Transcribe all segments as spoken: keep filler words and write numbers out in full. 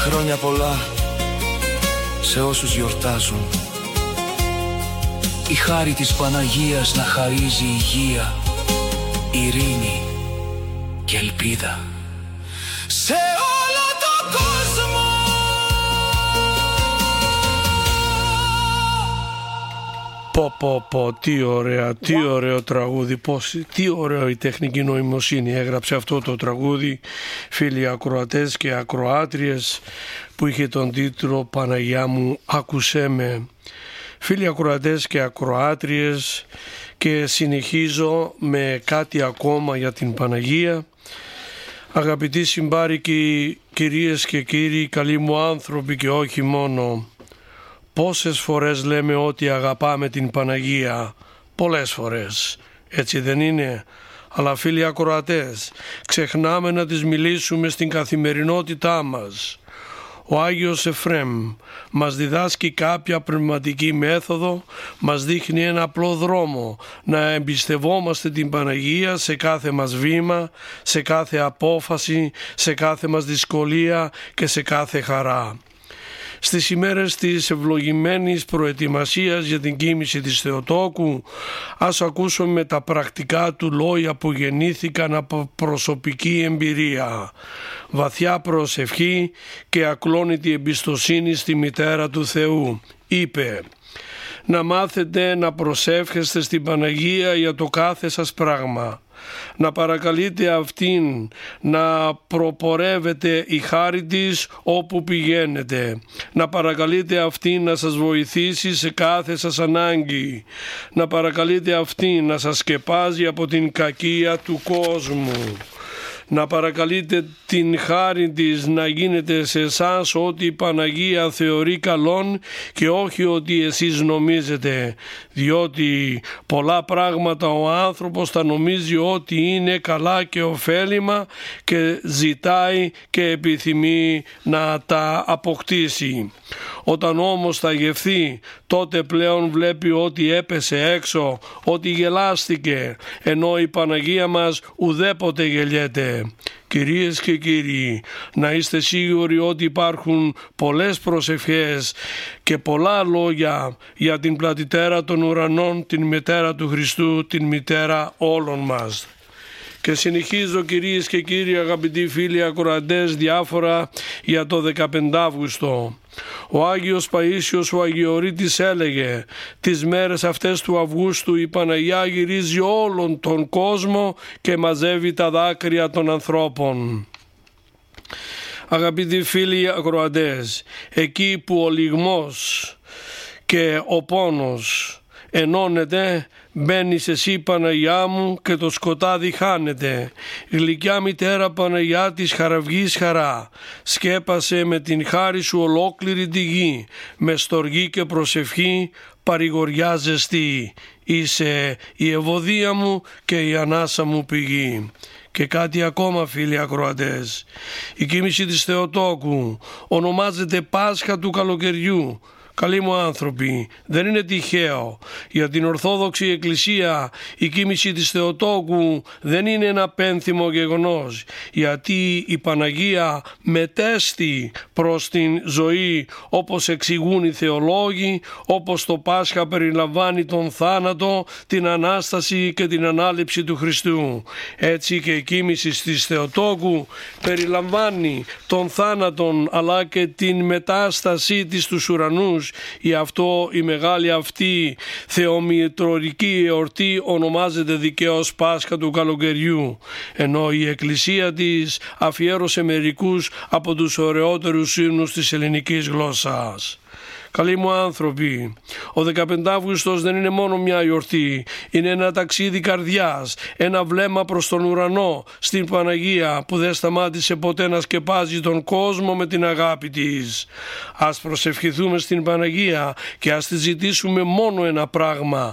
χρόνια πολλά σε όσους γιορτάζουν. Η χάρη της Παναγίας να χαρίζει υγεία, ειρήνη και ελπίδα σε όλο το κόσμο. Πω πω πω, τι ωραία, τι ωραίο τραγούδι, πώς, τι ωραίο η τεχνική νοημοσύνη έγραψε αυτό το τραγούδι, φίλοι ακροατές και ακροάτριες, που είχε τον τίτλο «Παναγιά μου άκουσέ με». Φίλοι ακροατές και ακροάτριες, και συνεχίζω με κάτι ακόμα για την Παναγία. Αγαπητοί συμπάρικοι, κυρίες και κύριοι, καλοί μου άνθρωποι και όχι μόνο, πόσες φορές λέμε ότι αγαπάμε την Παναγία? Πολλές φορές, έτσι δεν είναι? Αλλά φίλοι ακροατές, ξεχνάμε να τις μιλήσουμε στην καθημερινότητά μας. Ο Άγιος Εφραίμ μας διδάσκει κάποια πνευματική μέθοδο, μας δείχνει ένα απλό δρόμο να εμπιστευόμαστε την Παναγία σε κάθε μας βήμα, σε κάθε απόφαση, σε κάθε μας δυσκολία και σε κάθε χαρά. Στις ημέρες της ευλογημένης προετοιμασίας για την κοίμηση της Θεοτόκου, ας ακούσουμε τα πρακτικά του λόγια που γεννήθηκαν από προσωπική εμπειρία. Βαθιά προσευχή και ακλόνητη εμπιστοσύνη στη Μητέρα του Θεού. Είπε: να μάθετε να προσεύχεστε στην Παναγία για το κάθε σας πράγμα. Να παρακαλείτε αυτήν να προπορεύετε η χάρη της όπου πηγαίνετε. Να παρακαλείτε αυτήν να σας βοηθήσει σε κάθε σας ανάγκη. Να παρακαλείτε αυτήν να σας σκεπάζει από την κακία του κόσμου. Να παρακαλείτε την χάρη της να γίνεται σε εσάς ό,τι η Παναγία θεωρεί καλόν και όχι ότι εσείς νομίζετε, διότι πολλά πράγματα ο άνθρωπος θα νομίζει ότι είναι καλά και ωφέλιμα και ζητάει και επιθυμεί να τα αποκτήσει. Όταν όμως θα γευθεί, τότε πλέον βλέπει ότι έπεσε έξω, ότι γελάστηκε, ενώ η Παναγία μας ουδέποτε γελιέται. Κυρίες και κύριοι, να είστε σίγουροι ότι υπάρχουν πολλές προσευχές και πολλά λόγια για την πλατητέρα των ουρανών, την Μητέρα του Χριστού, την Μητέρα όλων μας. Και συνεχίζω, κυρίες και κύριοι, αγαπητοί φίλοι ακροατές, διάφορα για το δεκαπέντε Αύγουστο. Ο Άγιος Παΐσιος ο Αγιορείτης έλεγε: τις μέρες αυτές του Αυγούστου η Παναγιά γυρίζει όλον τον κόσμο και μαζεύει τα δάκρυα των ανθρώπων. Αγαπητοί φίλοι ακροατές, εκεί που ο λυγμός και ο πόνος ενώνεται, μπαίνεις εσύ Παναγιά μου και το σκοτάδι χάνεται. Γλυκιά Μητέρα Παναγιά της χαραυγής χαρά, σκέπασε με την χάρη σου ολόκληρη τη γη, με στοργή και προσευχή παρηγοριά ζεστή. Είσαι η ευωδία μου και η ανάσα μου πηγή. Και κάτι ακόμα, φίλοι ακροατές, η κοίμηση της Θεοτόκου ονομάζεται Πάσχα του καλοκαιριού. Καλοί μου άνθρωποι, δεν είναι τυχαίο. Για την Ορθόδοξη Εκκλησία η κοίμηση της Θεοτόκου δεν είναι ένα πένθυμο γεγονός, γιατί η Παναγία μετέστη προς την ζωή, όπως εξηγούν οι θεολόγοι, όπως το Πάσχα περιλαμβάνει τον θάνατο, την Ανάσταση και την Ανάληψη του Χριστού. Έτσι και η κοίμηση της Θεοτόκου περιλαμβάνει τον θάνατον αλλά και την μετάστασή της στους ουρανούς. Γι' αυτό η μεγάλη αυτή θεομητρορική εορτή ονομάζεται δικαίως Πάσχα του καλοκαιριού, ενώ η Εκκλησία της αφιέρωσε μερικούς από τους ωραιότερους ύμνους της ελληνικής γλώσσας. Καλοί μου άνθρωποι, ο δεκαπέντε Αύγουστος δεν είναι μόνο μια γιορτή, είναι ένα ταξίδι καρδιάς, ένα βλέμμα προς τον ουρανό, στην Παναγία που δεν σταμάτησε ποτέ να σκεπάζει τον κόσμο με την αγάπη της. Ας προσευχηθούμε στην Παναγία και ας τη ζητήσουμε μόνο ένα πράγμα: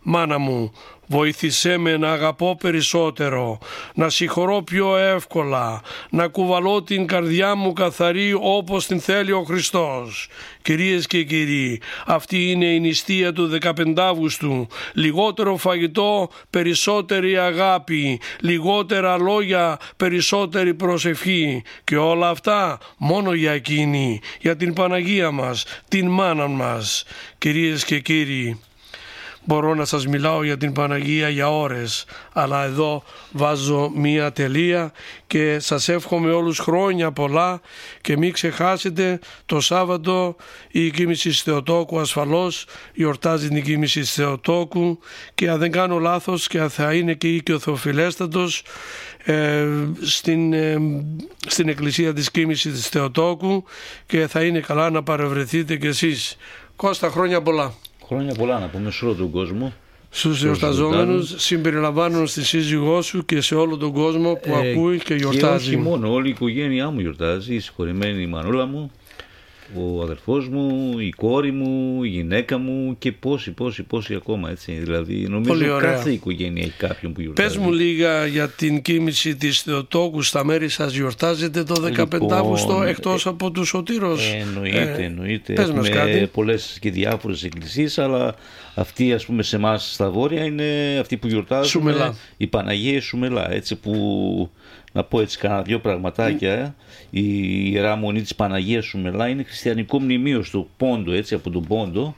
Μάνα μου, βοήθησέ με να αγαπώ περισσότερο, να συγχωρώ πιο εύκολα, να κουβαλώ την καρδιά μου καθαρή όπως την θέλει ο Χριστός. Κυρίες και κύριοι, αυτή είναι η νηστεία του δεκαπέντε Αυγούστου. Λιγότερο φαγητό, περισσότερη αγάπη, λιγότερα λόγια, περισσότερη προσευχή. Και όλα αυτά μόνο για εκείνη, για την Παναγία μας, την μάνα μας. Κυρίες και κύριοι, μπορώ να σας μιλάω για την Παναγία για ώρες, αλλά εδώ βάζω μία τελεία και σας εύχομαι όλους χρόνια πολλά και μην ξεχάσετε το Σάββατο η κοίμηση της Θεοτόκου ασφαλώς γιορτάζει την κοίμηση της Θεοτόκου και αν δεν κάνω λάθος και θα είναι και ή και ο Θεοφιλέστατος ε, στην, ε, στην εκκλησία της κοίμησης της Θεοτόκου και θα είναι καλά να παρευρεθείτε κι εσείς. Κώστα, χρόνια πολλά. Χρόνια πολλά να πούμε σε όλο τον κόσμο. Στους εορταζόμενους συμπεριλαμβάνουν στη σύζυγό σου και σε όλο τον κόσμο που ε, ακούει και γιορτάζει. Και όχι μόνο, όλη η οικογένειά μου γιορτάζει, η συγχωρημένη η μανούλα μου, ο αδερφός μου, η κόρη μου, η γυναίκα μου και πόσοι, πόσοι, πόσοι ακόμα, έτσι. Δηλαδή νομίζω κάθε οικογένεια έχει κάποιον που γιορτάζει. Πες μου λίγα για την κοίμηση της Θεοτόκου, στα μέρη σας γιορτάζετε το δεκαπέντε Αύγουστο λοιπόν, ε, από του Σωτήρος. Ε, εννοείται, ε, εννοείται. Πες μας κάτι. Πολλές και διάφορες εκκλησίες, αλλά αυτή ας πούμε σε εμάς στα βόρεια είναι αυτή που γιορτάζουμε. Σουμελά. Η Παναγία Σουμελά, έτσι που... Να πω έτσι κάνα δύο πραγματάκια. Mm. Η Ιερά Μονή της Παναγίας Σουμελά είναι χριστιανικό μνημείο στο Πόντο, έτσι, από τον Πόντο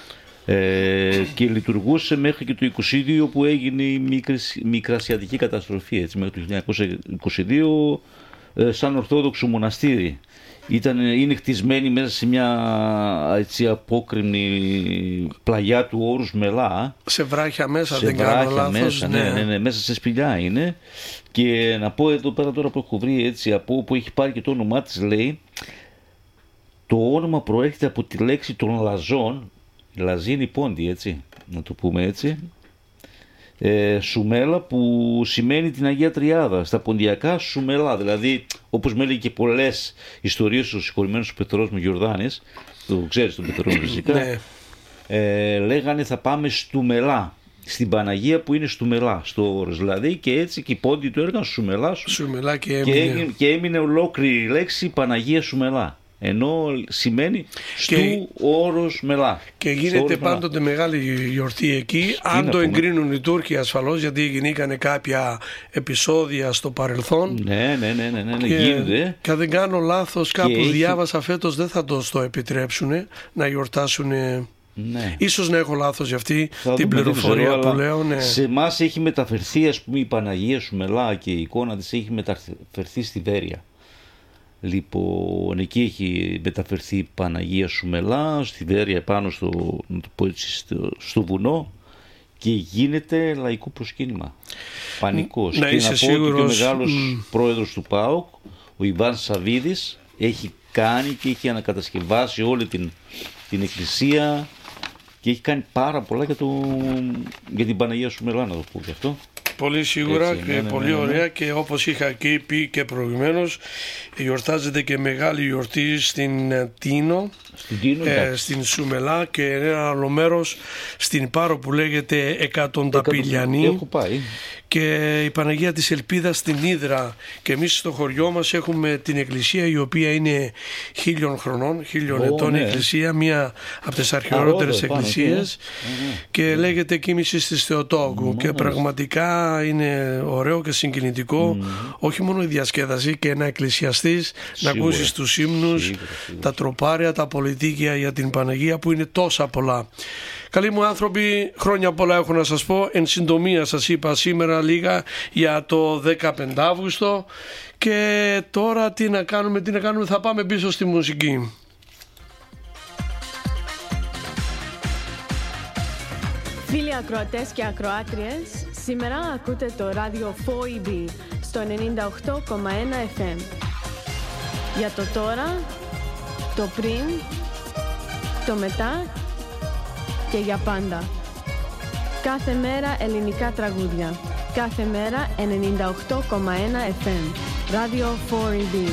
ε, και λειτουργούσε μέχρι και το είκοσι δύο που έγινε η Μικρασιατική καταστροφή, έτσι, μέχρι το χίλια εννιακόσια είκοσι δύο ε, σαν Ορθόδοξο μοναστήρι. Ήταν, είναι χτισμένη μέσα σε μια έτσι, απόκρημνη πλαγιά του όρους Μελά. Σε βράχια μέσα, σε δεν βράχια κάνω λάθος. Μέσα, ναι. Ναι, ναι, ναι, μέσα σε σπηλιά είναι. Και να πω εδώ πέρα τώρα που έχω βρει έτσι, από όπου έχει πάρει και το όνομά της, λέει, το όνομα προέρχεται από τη λέξη των Λαζών, Λαζίνη Πόντι, έτσι, να το πούμε έτσι, ε, Σουμέλα που σημαίνει την Αγία Τριάδα, στα ποντιακά Σουμελά, δηλαδή όπως με έλεγε και πολλές ιστορίες ο συγχωρημένος Πετρός μου Γιορδάνης, το ξέρεις τον Πετρό φυσικά, ε, λέγανε θα πάμε Στουμελά, στην Παναγία που είναι Στουμελά, στο όρος δηλαδή, και έτσι και οι πόντιοι του έργαν Σουμελά, Σουμελά και, έμεινε. Και, έμεινε, και έμεινε ολόκληρη λέξη Παναγία Σουμελά. Ενώ σημαίνει στου και, όρος Μελά. Και γίνεται πάντοτε μελά. Μεγάλη γιορτή εκεί. Τι αν το εγκρίνουν οι Τούρκοι ασφαλώς, γιατί γινήκανε κάποια επεισόδια στο παρελθόν. Ναι, ναι, ναι, ναι, ναι, ναι και, γίνεται. Και αν δεν κάνω λάθος, κάπου έχει... διάβασα φέτος δεν θα το στο επιτρέψουν να γιορτάσουν. Ναι. Ίσως να έχω λάθος για αυτή θα την πληροφορία ξέρω, που λέω. Ναι. Σε εμάς έχει μεταφερθεί, ας πούμε, η Παναγία Σουμελά και η εικόνα της έχει μεταφερθεί στη Βέρεια. Λοιπόν, εκεί έχει μεταφερθεί η Παναγία Σουμελά, στη Βέρεια πάνω στο, να το πω έτσι, στο, στο βουνό και γίνεται λαϊκό προσκύνημα. Πανικός. Να και είσαι να πω σίγουρος... ότι και ο μεγάλος mm. πρόεδρος του ΠΑΟΚ, ο Ιβάν Σαβίδης, έχει κάνει και έχει ανακατασκευάσει όλη την, την εκκλησία και έχει κάνει πάρα πολλά για, το, για την Παναγία Σουμελά, να το πω και αυτό. Πολύ σίγουρα έτσι, και ναι, ναι, πολύ ναι, ναι. ωραία και όπως είχα και πει και προηγουμένως γιορτάζεται και μεγάλη γιορτή στην Τίνο, στην, Τίνο, ε, στην Σουμελά και ένα άλλο μέρος στην Πάρο που λέγεται Εκατονταπηλιανή. Έχω πάει. Και η Παναγία της Ελπίδας στην Ύδρα και εμείς στο χωριό μας έχουμε την εκκλησία η οποία είναι χίλιων χρονών, χίλιων oh, ετών ναι. εκκλησία, μία από τις αρχαιότερες εκκλησίες mm-hmm. και mm-hmm. λέγεται Κοίμησης της Θεοτόκου mm-hmm. και πραγματικά είναι ωραίο και συγκινητικό mm-hmm. όχι μόνο η διασκέδαση και ένα εκκλησιαστής να ακούσει τους ύμνους, σίγουρα, σίγουρα. Τα τροπάρια, τα πολιτίκια για την Παναγία που είναι τόσα πολλά. Καλοί μου άνθρωποι, χρόνια πολλά έχω να σας πω. Εν συντομία σας είπα σήμερα λίγα για το δεκαπέντε Αύγουστο και τώρα τι να κάνουμε, τι να κάνουμε, θα πάμε πίσω στη μουσική. Φίλοι ακροατές και ακροάτριες, σήμερα ακούτε το ράδιο φόου ι μπι στο ενενήντα οκτώ κόμμα ένα εφ εμ. Για το τώρα, το πριν, το μετά και για πάντα. Κάθε μέρα ελληνικά τραγούδια. Κάθε μέρα ενενήντα οκτώ κόμμα ένα εφ εμ. Ράδιο φόου ι μπι.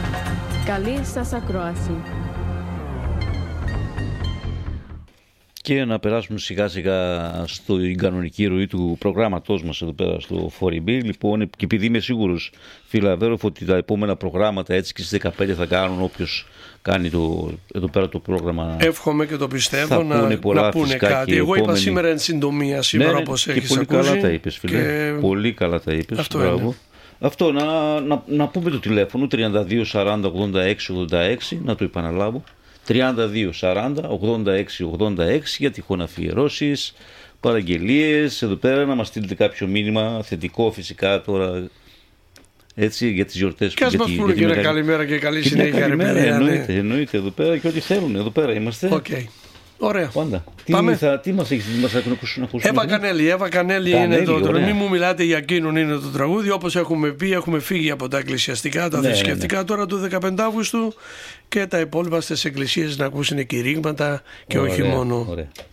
Καλή σας ακρόαση. και να περάσουμε σιγά σιγά στην κανονική ροή του προγράμματός μας εδώ πέρα στο φορ ι μπι. Λοιπόν, και επειδή είμαι σίγουρος, φίλε Αβέροφ, ότι τα επόμενα προγράμματα έτσι και στις δεκαπέντε θα κάνουν, όποιος κάνει το, εδώ πέρα το πρόγραμμα. Εύχομαι και το πιστεύω θα να πούνε, πολλά, να πούνε κάτι. Εγώ επόμενη... είπα σήμερα εν συντομία, σήμερα, ναι, όπως έχεις πολύ ακούσει. Καλά τα είπες, φίλε. Και... Πολύ καλά τα είπες. Αυτό Μπράβο. είναι. Αυτό, να, να, να πούμε το τηλέφωνο τριάντα δύο σαράντα ογδόντα έξι ογδόντα έξι, να το επαναλάβω. τριάντα δύο σαράντα ογδόντα έξι ογδόντα έξι για τυχόν αφιερώσεις, παραγγελίες, εδώ πέρα να μας στείλετε κάποιο μήνυμα θετικό φυσικά τώρα, έτσι, για τις γιορτές. Και ας μας πούνε και ένα καλημέρα και καλή συνέχεια. Καλημέρα, εννοείται, εννοείται, εδώ πέρα και ό,τι θέλουν, εδώ πέρα είμαστε. Okay. Ωραία. Πάντα. Πάμε. Τι, θα, τι μας έχεις, μας έχουν ακούσουν, ακούσουν. Εύα Κανέλη, Εύα Κανέλη είναι το τραγούδι. Μην μου μιλάτε για εκείνον είναι το τραγούδι. Όπως έχουμε πει, έχουμε φύγει από τα εκκλησιαστικά, τα ναι, θρησκευτικά ναι, ναι. τώρα του δεκαπέντε Αυγούστου και τα υπόλοιπα στις εκκλησίες να ακούσουν κηρύγματα και ωραία, όχι μόνο. Ωραία.